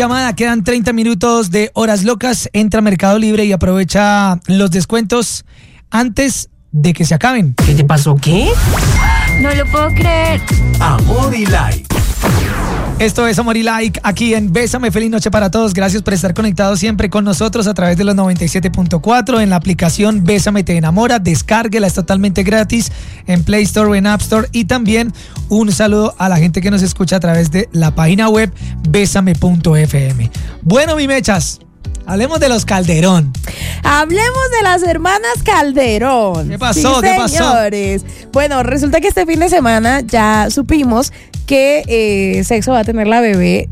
Llamada, quedan 30 minutos de Horas Locas. Entra a Mercado Libre y aprovecha los descuentos antes de que se acaben. ¿Qué te pasó? ¿Qué? No lo puedo creer. Amor y Like. Esto es Amor y Like aquí en Bésame. Feliz noche para todos. Gracias por estar conectados siempre con nosotros a través de los 97.4 en la aplicación Bésame Te Enamora. Descárguela, es totalmente gratis en Play Store o en App Store. Y también un saludo a la gente que nos escucha a través de la página web bésame.fm. Bueno, mi mechas, hablemos de los Calderón. Hablemos de las hermanas Calderón. ¿Qué pasó? Sí, ¿Qué pasó? señores. Bueno, resulta que este fin de semana ya supimos que Sexo va a tener la bebé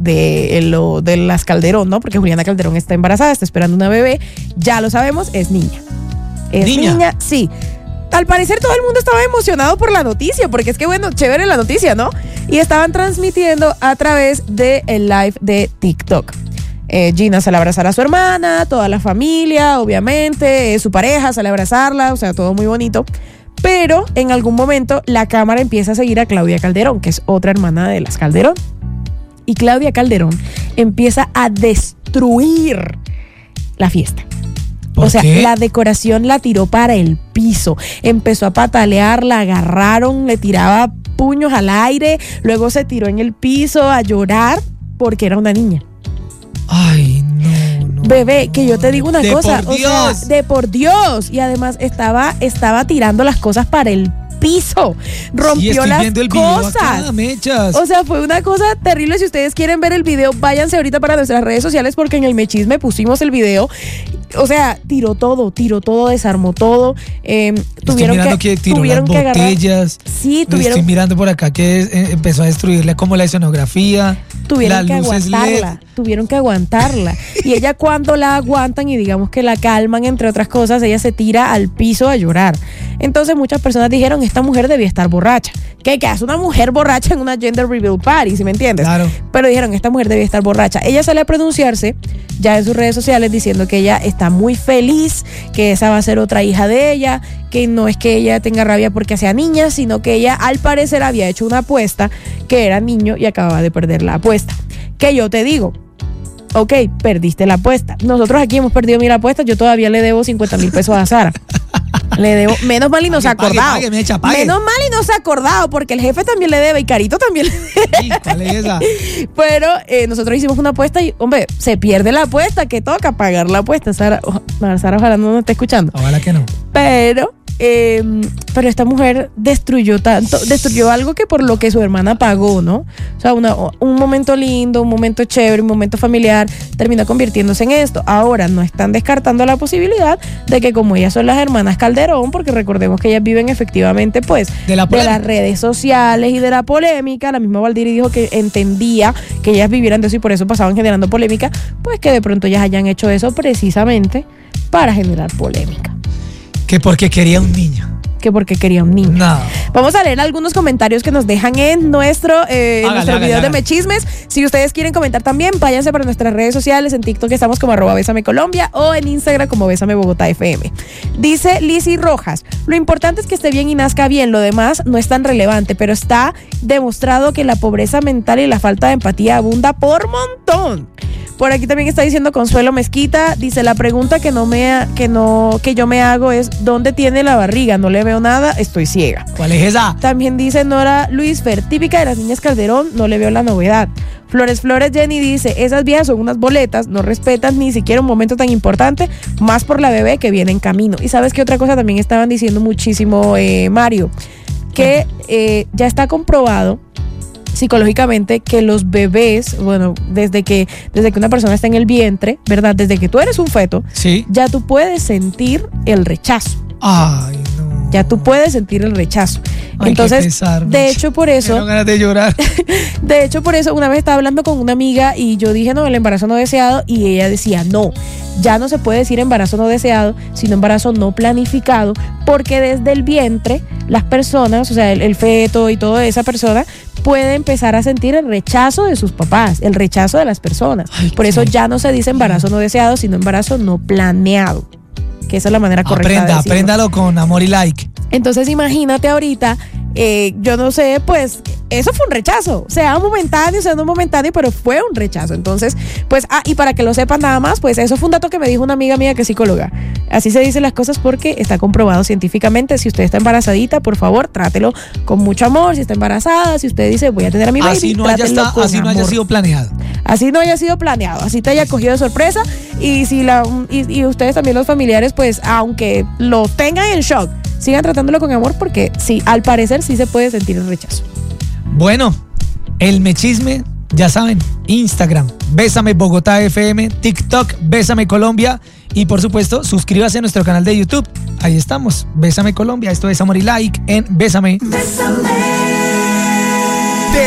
de las Calderón, ¿no? Porque Juliana Calderón está embarazada, está esperando una bebé. Ya lo sabemos, es niña. ¿Es niña? Sí. Al parecer todo el mundo estaba emocionado por la noticia, porque es que, bueno, chévere la noticia, ¿no? Y estaban transmitiendo a través del live de TikTok. Gina sale a abrazar a su hermana, toda la familia, obviamente, su pareja sale a abrazarla, o sea, todo muy bonito. Pero en algún momento la cámara empieza a seguir a Claudia Calderón, que es otra hermana de las Calderón. Y Claudia Calderón empieza a destruir la fiesta. O sea, ¿qué? la decoración la tiró para el piso. Empezó a patalear, la agarraron, le tiraba puños al aire, luego se tiró en el piso a llorar porque era una niña. Ay, no. Bebé, que yo te digo una De cosa, por o sea, Dios. de por Dios. Y además estaba tirando las cosas para el piso. Rompió estoy las viendo el video cosas. acá, mechas. O sea, fue una cosa terrible. Si ustedes quieren ver el video, váyanse ahorita para nuestras redes sociales porque en el Mechisme pusimos el video. O sea, tiró todo, desarmó todo. Tuvieron que tiró las botellas. Sí, Estoy mirando por acá que empezó a destruirle como la escenografía. Tuvieron que aguantarla. Tuvieron que aguantarla. Y ella, cuando la aguantan y digamos que la calman, entre otras cosas, ella se tira al piso a llorar. Entonces muchas personas dijeron, esta mujer debía estar borracha. ¿Qué hace una mujer borracha en una gender reveal party? ¿Sí me entiendes? Claro. Pero dijeron, esta mujer debía estar borracha. Ella sale a pronunciarse ya en sus redes sociales diciendo que ella está muy feliz, que esa va a ser otra hija de ella, que no es que ella tenga rabia porque sea niña, sino que ella al parecer había hecho una apuesta que era niño y acababa de perder la apuesta. Que yo te digo, ok, perdiste la apuesta. Nosotros aquí hemos perdido 1,000 apuestas, yo todavía le debo 50,000 pesos a Sara. Le debo, menos mal y no se ha acordado. Menos mal y no se ha acordado, porque el jefe también le debe y Carito también le debe. Sí, ¿cuál es esa? Pero nosotros hicimos una apuesta y, hombre, se pierde la apuesta, que toca pagar la apuesta. Sara ojalá no nos esté escuchando. Ojalá que no. Pero esta mujer destruyó algo que por lo que su hermana pagó, ¿no? O sea, un momento lindo, un momento chévere, un momento familiar, termina convirtiéndose en esto. Ahora, no están descartando la posibilidad de que como ellas son las hermanas Calderón, porque recordemos que ellas viven efectivamente, pues, de las redes sociales y de la polémica. La misma Valdiri dijo que entendía que ellas vivieran de eso y por eso pasaban generando polémica, pues que de pronto ellas hayan hecho eso precisamente para generar polémica. Que porque quería un niño. Que porque quería un niño. No. Vamos a leer algunos comentarios que nos dejan en nuestro video de Mechismes. Si ustedes quieren comentar también, váyanse para nuestras redes sociales. En TikTok estamos como @BésameColombia o en Instagram como Bésame Bogotá FM. Dice Lizzy Rojas, lo importante es que esté bien y nazca bien, lo demás no es tan relevante, pero está demostrado que la pobreza mental y la falta de empatía abunda por montón. Por aquí también está diciendo Consuelo Mezquita, dice, la pregunta que yo me hago es, ¿dónde tiene la barriga? No le veo nada, estoy ciega. ¿Cuál es esa? También dice Nora Luisfer, típica de las niñas Calderón, no le veo la novedad. Flores Jenny dice, esas viejas son unas boletas, no respetan ni siquiera un momento tan importante, más por la bebé que viene en camino. Y ¿sabes qué otra cosa también estaban diciendo muchísimo, Mario? Que ya está comprobado psicológicamente que los bebés, bueno, desde que una persona está en el vientre, ¿verdad? Desde que tú eres un feto, sí, ya tú puedes sentir el rechazo. Ay, no. Ya tú puedes sentir el rechazo. Ay, entonces, qué pesar, de hecho, por eso... Tengo ganas de llorar. De hecho, por eso, una vez estaba hablando con una amiga y yo dije, no, el embarazo no deseado, y ella decía, no, ya no se puede decir embarazo no deseado, sino embarazo no planificado, porque desde el vientre, las personas, o sea, el feto y toda esa persona, puede empezar a sentir el rechazo de sus papás, el rechazo de las personas. Ay, por eso ya no se dice embarazo no deseado, sino embarazo no planeado, que esa es la manera correcta de decirlo. Apréndalo con Amor y Like. Entonces imagínate ahorita yo no sé, pues eso fue un rechazo, sea un momentáneo, pero fue un rechazo. Entonces, pues, y para que lo sepan nada más, pues eso fue un dato que me dijo una amiga mía que es psicóloga. Así se dicen las cosas porque está comprobado científicamente. Si usted está embarazadita, por favor, trátelo con mucho amor. Si está embarazada, si usted dice voy a tener a mi baby, así no trátelo con así no amor. haya sido planeado. Así no haya sido planeado, así te haya cogido de sorpresa. Y si y ustedes también, los familiares, pues aunque lo tengan en shock, sigan tratándolo con amor, porque sí, al parecer sí se puede sentir el rechazo. Bueno, el mechisme, ya saben, Instagram, Bésame Bogotá FM, TikTok, Bésame Colombia, y por supuesto, suscríbase a nuestro canal de YouTube. Ahí estamos, Bésame Colombia. Esto es Amor y Like en Bésame. Bésame.